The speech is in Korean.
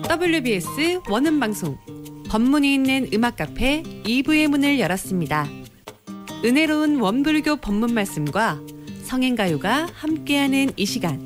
WBS 원음방송 법문이 있는 음악 카페 2부의 문을 열었습니다. 은혜로운 원불교 법문 말씀과 성행가요가 함께하는 이 시간,